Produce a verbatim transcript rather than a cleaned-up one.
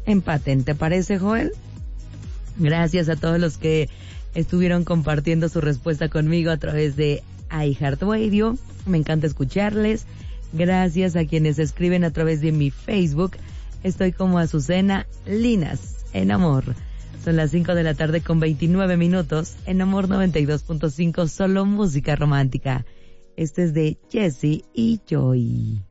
empaten. ¿Te parece, Joel? Gracias a todos los que estuvieron compartiendo su respuesta conmigo a través de iHeartRadio. Me encanta escucharles. Gracias a quienes escriben a través de mi Facebook. Estoy como Azucena Linas, en Amor. Son las cinco de la tarde con veintinueve minutos. En Amor noventa y dos punto cinco, solo música romántica. Este es de Jessie y Joy.